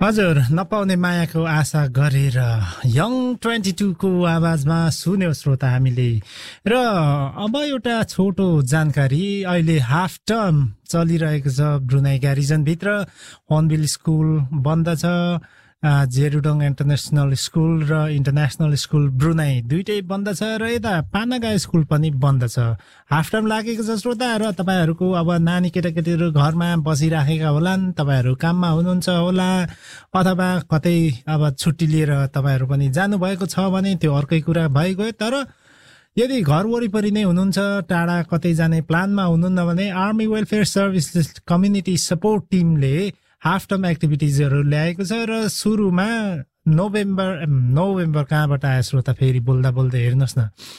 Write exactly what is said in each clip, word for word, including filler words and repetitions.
हजुर नपाउने मायाको आशा गरेर यङ ट्वेन्टी टू को आवाजमा सुन्यो श्रोता हामीले। र अब एउटा छोटो जानकारी, अहिले हाफ टर्म चलिरहेको छ ब्रुनाई ग्यारिजनभित्र। हर्नबिल स्कुल बन्द छ, जेरुडोङ इन्टरनेसनल स्कुल र इन्टरनेसनल स्कुल ब्रुनाई दुइटै बन्द छ, र यता पानागा स्कुल पनि बन्द छ। हाफ टर्म लागेको छ श्रोता, र तपाईँहरूको अब नानी केटाकेटीहरू घरमा बसिराखेका होलान्, तपाईँहरू काममा हुनुहुन्छ होला, अथवा कतै अब छुट्टी लिएर तपाईँहरू पनि जानुभएको छ भने त्यो अर्कै कुरा भइगयो। तर यदि घर वरिपरि नै हुनुहुन्छ, टाढा कतै जाने प्लानमा हुनुहुन्न भने army welfare service community support टिमले हाफ टर्म एक्टिभिटिजहरू ल्याएको छ। र सुरुमा नोभेम्बर नोभेम्बर कहाँबाट आयो श्रोता, फेरि बोल्दा बोल्दै हेर्नुहोस् न,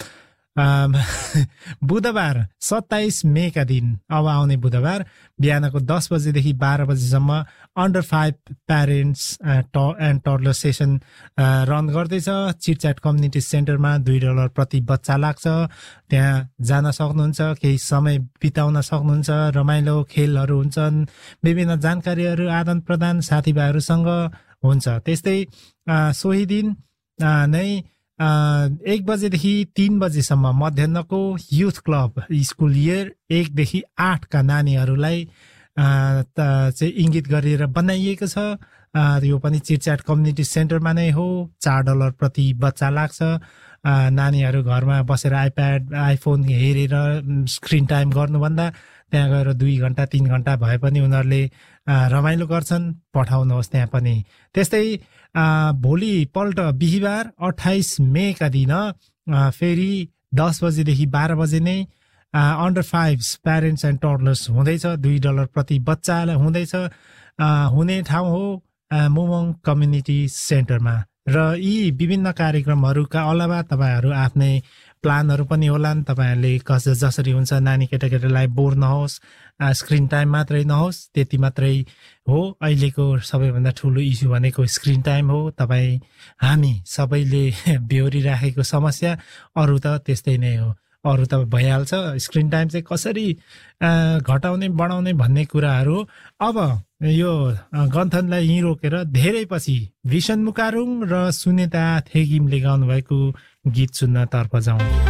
बुधबार सत्ताइस मेका दिन, अब आउने बुधबार बिहानको दस बजेदेखि बाह्र बजीसम्म under five parents and toddler session run गर्दैछ। चिटच्याट कम्युनिटी सेन्टरमा दुई डलर प्रति बच्चा लाग्छ। त्यहाँ जान सक्नुहुन्छ, केही समय बिताउन सक्नुहुन्छ, रमाइलो खेलहरू हुन्छन्, विभिन्न जानकारीहरू आदान प्रदान साथीभाइहरूसँग हुन्छ। त्यस्तै सोही दिन नै एक बजेदेखि तीन बजेसम्म मध्याहको युथ क्लब स्कुल इयर एकदेखि आठका नानीहरूलाई चाहिँ इङ्गित गरेर बनाइएको छ। यो पनि चिटच्याट कम्युनिटी सेन्टरमा नै हो। चार डलर प्रति बच्चा लाग्छ। नानीहरू घरमा बसेर आइप्याड आइफोन हेरेर स्क्रिन टाइम गर्नुभन्दा त्यहाँ गएर दुई घन्टा तिन घन्टा भए पनि उनीहरूले रमाइलो गर्छन्, पठाउनुहोस् त्यहाँ पनि। त्यस्तै भोलिपल्ट बिहिबार अठाइस मेका दिन फेरि दस बजेदेखि बाह्र बजे नै अन्डर फाइभ प्यारेन्ट्स एन्ड टडलर्स हुँदैछ। दुई डलर प्रति बच्चा हुँदैछ। हुने ठाउँ हो मोमोङ कम्युनिटी सेन्टरमा। र यी विभिन्न कार्यक्रमहरूका अलावा तपाईँहरू आफ्नै प्लानहरू पनि होलान्। तपाईँहरूले कस जसरी हुन्छ नानी केटाकेटीलाई बोर नहोस्, स्क्रिन टाइम मात्रै नहोस्, त्यति मात्रै हो। अहिलेको सबैभन्दा ठुलो इस्यु भनेको स्क्रिन टाइम हो। तपाईँ हामी सबैले बेहोरिराखेको समस्या, अरू त त्यस्तै नै हो, अरू त भइहाल्छ। स्क्रिन टाइम चाहिँ कसरी घटाउने बढाउने भन्ने कुराहरू अब यो गन्थनलाई यहीँ रोकेर धेरै पछि भिसन मुकारुङ र सुनेता थेगिमले गाउनुभएको गीत सुन्नतर्फ जाउँ।